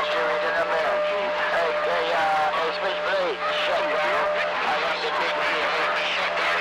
Sherry to the man. Hey, Switchblade, shut down. I am the big deal. Shut down.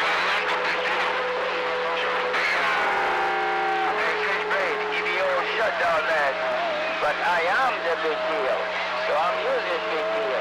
Hey, Switchblade, EBO shut down, man. But I am the big deal. So I'm using big deal.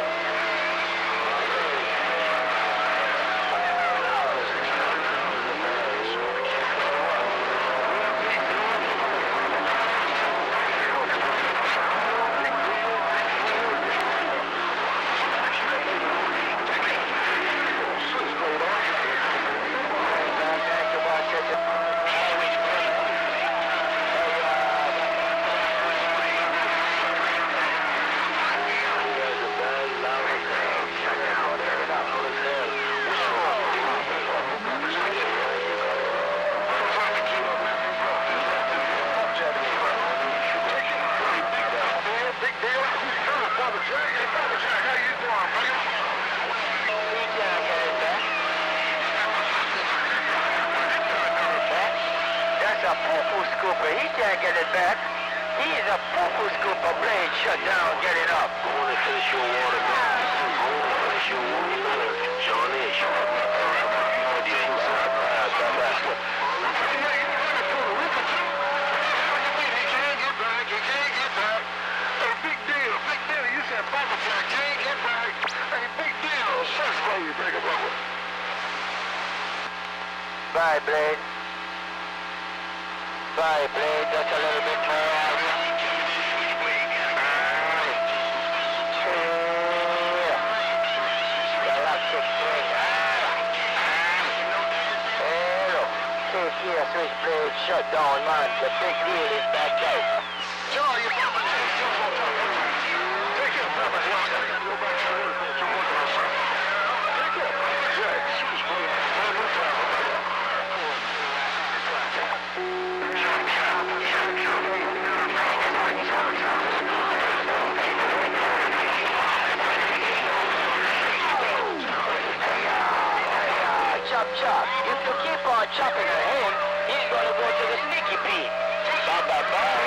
He can't get it back. He's a poo-poo scooper. Blade shut down, get it up. Go on and finish your watermelon. Go on and finish your watermelon. Johnny, Big deal. You said Papa Jack can't get back. Hey, big deal. Search for you, big brother. Bye, Blade. Bye, Blade. That's a little bit more obvious. Galactic Blade. Hello. Take here, Switchblade. Shut down, man. The big deal is back out. Joe, you Papa Jack. Take care, Papa Jack. I gotta go back to work for 2 more days. Take care, Papa Jack. Chop. If you keep on chopping at him, he's gonna go to the sneaky Pete. Bye.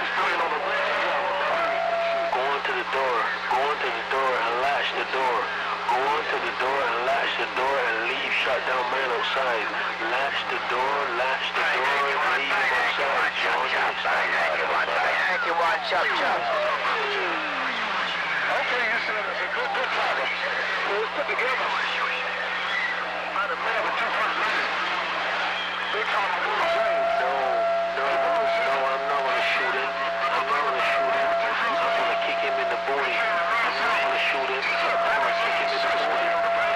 Go into the door. Go into the door and latch the door. Go into the door and latch the door and leave shut down man outside. Latch the door and leave him outside. Thank you, one. Chop. Okay, you said it's a good target. Let's put together. About a man with 2 first names. Big time on the game. No, I'm not gonna shoot him. I'm gonna kick him in the booty. I'm not gonna shoot him. I'm gonna kick him in the booty.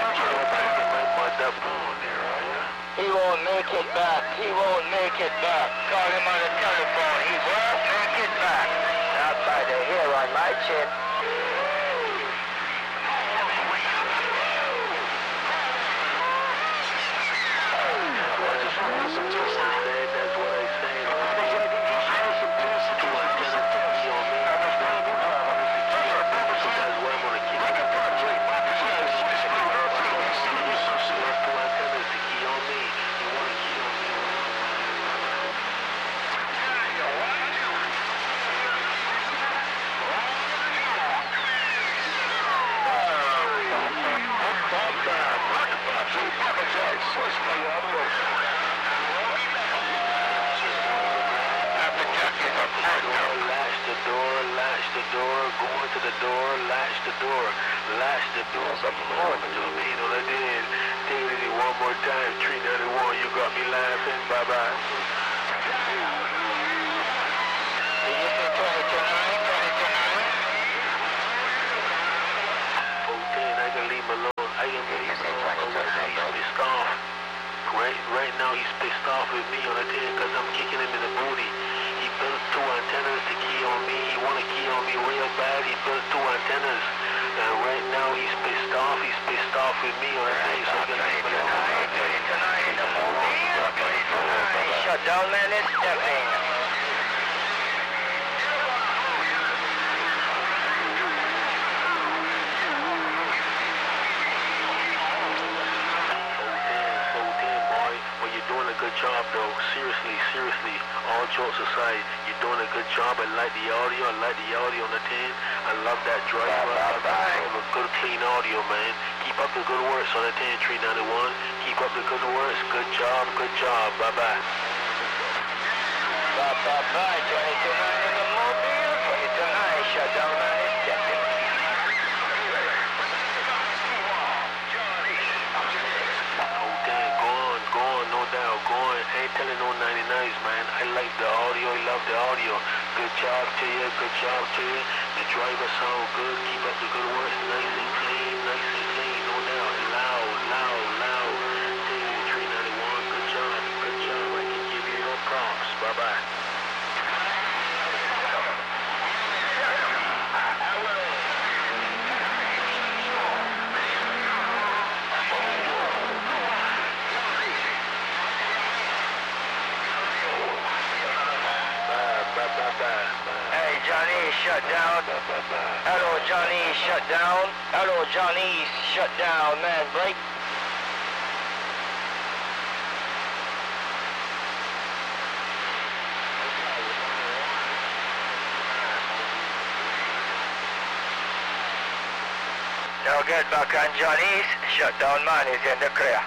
He won't make it back. Call him on the telephone. He won't make it back. Not by the hair on my chin. Latch the door. Something more to me than I did. Dignity one more time. 391. You got me laughing. Bye-bye. Did you say 2029? 14, I can leave him alone. I can leave him alone. He's pissed off. Right now he's pissed off with me on the 10 because I'm kicking him in the booty. He built 2 antennas to key on me. He want to key on me real bad. He built 2 antennas. And right now he's pissed off. He's pissed off with me on the 10. So I'm going to leave him alone. Shut down, man. It's stepping. Doing a good job, though. Seriously, seriously. All jokes aside, you're doing a good job. I like the audio. I like the audio on the 10. I love that driver. I love good, clean audio, man. Keep up the good works on the 10, 391. Keep up the good works. Good job, good job. Bye-bye. Bye-bye. 22-9 in the Mobile. 22-9. Shut down man is stepping. No doubt, going. Ain't telling no 99s, man. I like the audio, I love the audio. Good job to you, good job to you. The driver sound good, keep up the good work. Nice and clean, no doubt. Loud. 391, good job. I can give you no props. Bye-bye. Hey, Johnny, shut down. Hello, Johnny, shut down. Hello, Johnny, shut down. Man, break. Now get back on Johnny's. Shut down, man, is in the clear.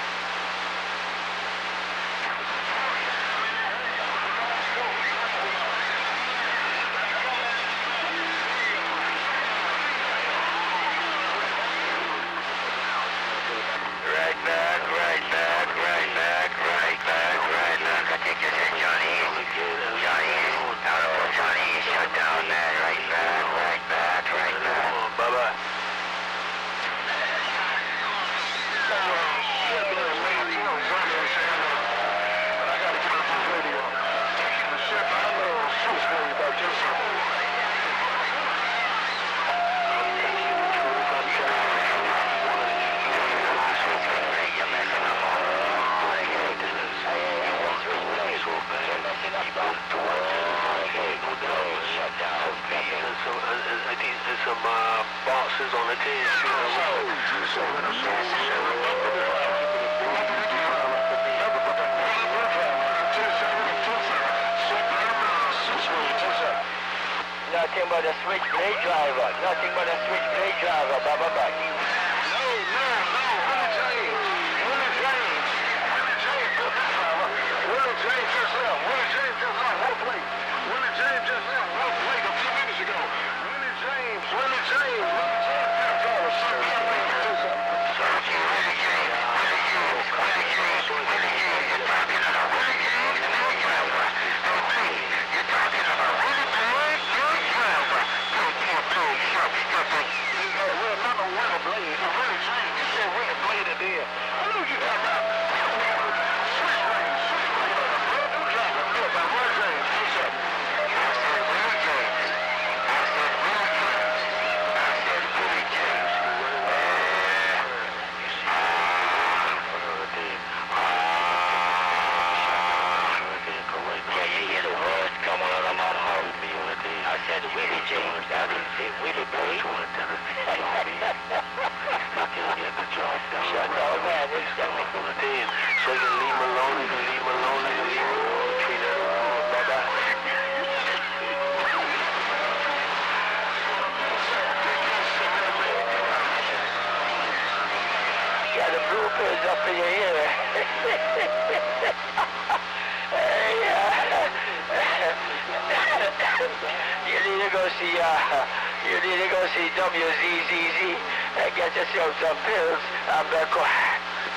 Boxes on the 10. Nothing but a switchblade driver. Nothing but a switchblade driver. Bye-bye. No, Willie James. Willie James just left. Willie James just left. Well played. Willie James just left. Well played a few minutes ago. Willie James. Up in your ear. You need to go see WZZZ and get yourself some pills and back on.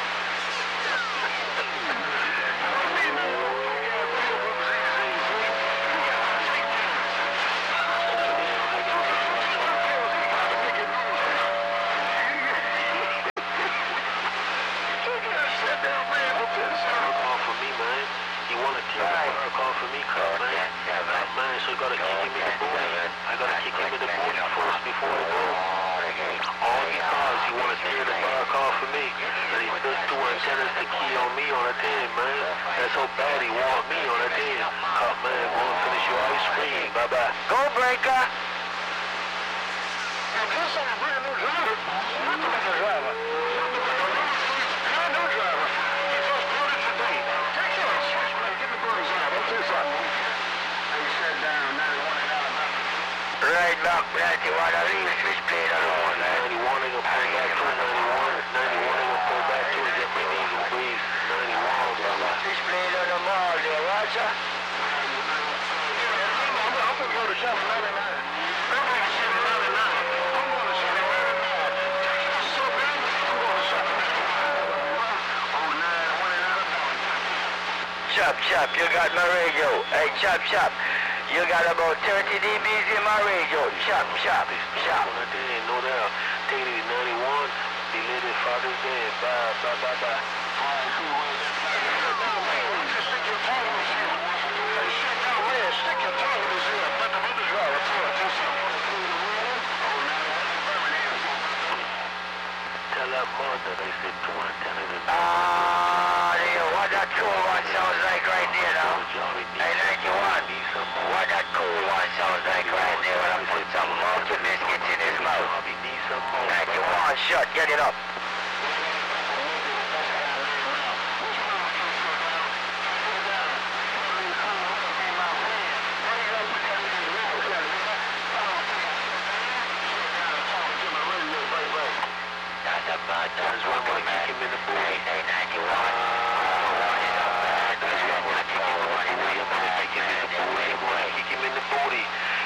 So you gotta kick him in the booty. I gotta kick him in the booty first before I go. All because he wanna tear the bark off of me. And he put 2 antennas to key on me on a 10, man. That's how bad he want me on a 10. Cut, man, go and finish your ice cream. Bye-bye. Go, breaker! This is a brand new driver. Brand new driver. He just brought it today. Take care. Chop, chop, you got my radio. Hey, chop, chop. You got about 30 dBs in my radio. Chop, chop, chop. No doubt. Take it to 91. Belated Father's Day. Bye, bye, bye, bye. Tell that mother they said 2 antennas in what that cool one sounds like right there now. Hey, 91. What that cool one sounds like right there when I put some monkey biscuits in his mouth. 91, shut, get it up. That's why I'm gonna kick him in the booty. Hey, 91. That's why I'm gonna kick him in the booty. I'm gonna kick him in the booty. I'm gonna kick him in the booty.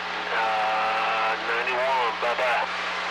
91, bye-bye.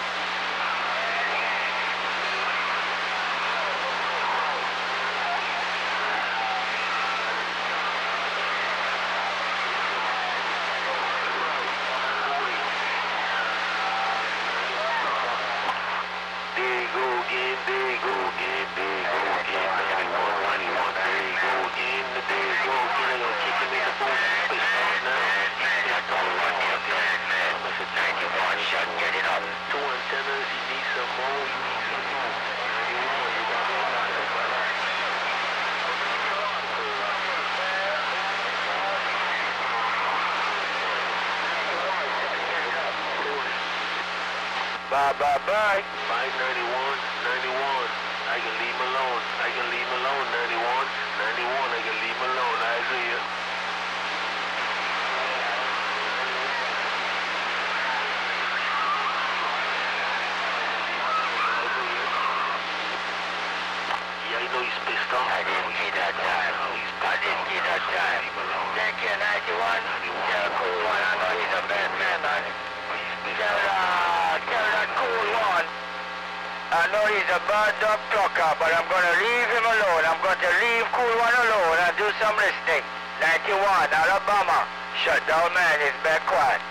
Bye, bye, bye. 591, 91. I can leave him alone. I can leave him alone. 91, 91. I can leave him alone. I agree. Yeah, I know he's pissed off. I didn't get that time. I didn't get that time. Thank you, 91. Yeah, cool one. I know he's a bad man, man. Tell that cool one. I know he's a bad dog plucker, but I'm going to leave him alone. I'm going to leave cool one alone and do some listening. 91, Alabama. Shut down, man. It's back quiet.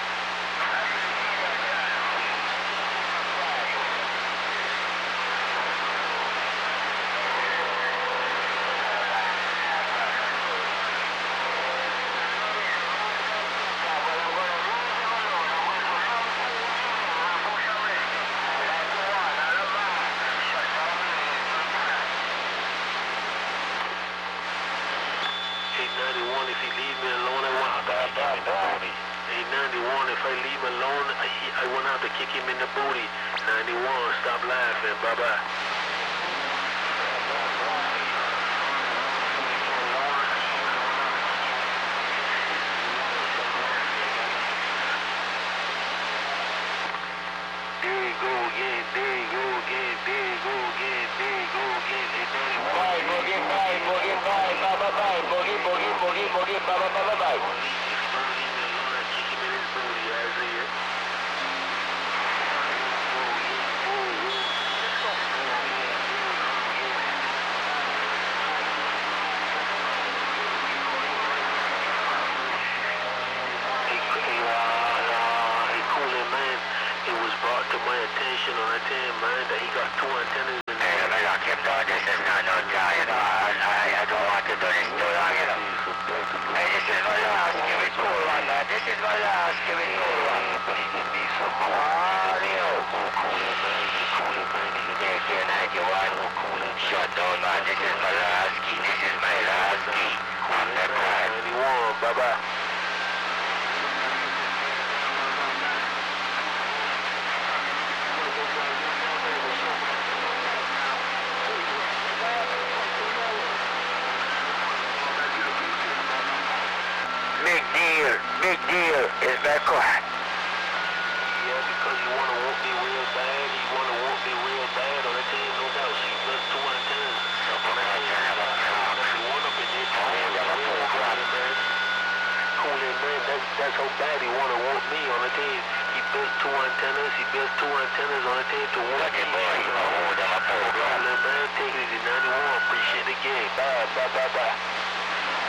If I leave him alone, I won't have to kick him in the booty. 91, stop laughing. Bye-bye. There you go again, there you go again, there you go again, there you go again. Bye, boogie, bye, boogie, bye, bye, bye, boogie, boogie, boogie, boogie, bye, bye, bye, bye. Attention on that damn man that he got 2 antennas in there. Hey, let me lock him down. This is not no guy, you know. I don't want to do this too long, you know. Hey, this is my last. Give it cool one, man. This is my last. Give it cool one. Audio. Take your 91. Shut down, man. This is my last key. This is my last key. I'm the quiet. 91, bye-bye. Big deal is back quiet. Yeah, because you want to want me real bad. You want to want me real bad. On that thing, no doubt. She does 2 antennas. On that thing, you want up in there. Cool in, man. That's how bad he want to want me on the thing. He built 2 antennas. He built 2 antennas on the thing to want me. Cool in, man. Take it easy. 91. Appreciate the game. Bye, bye, bye, bye.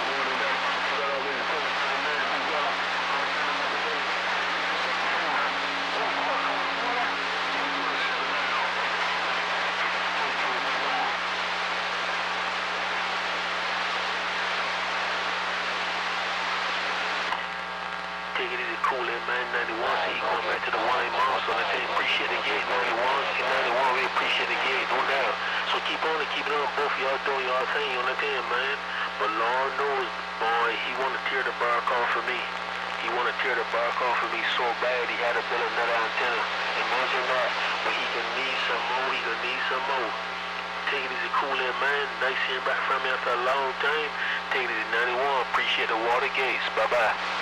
cool in, man. 91, so he going back to the wine mom. So I tell you, appreciate the gate. 91, and 91, we appreciate the gate, no doubt. So keep on and keep it on. Both of y'all doing y'all thing, you understand, man? But Lord knows, boy, he want to tear the bark off of me. He want to tear the bark off of me so bad he had to build another antenna. Imagine that. But he can need some more. He can need some more. Take it easy, cool in, man. Nice hearing back from me after a long time. Take it easy, 91. Appreciate the water gates. Bye-bye.